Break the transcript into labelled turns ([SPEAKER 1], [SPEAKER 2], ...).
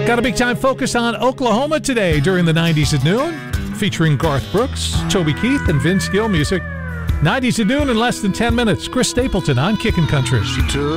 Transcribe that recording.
[SPEAKER 1] Got a big-time focus on Oklahoma today during the 90s at noon, featuring Garth Brooks, Toby Keith, and Vince Gill music. 90s at noon in less than 10 minutes. Chris Stapleton on Kickin' Country.
[SPEAKER 2] She took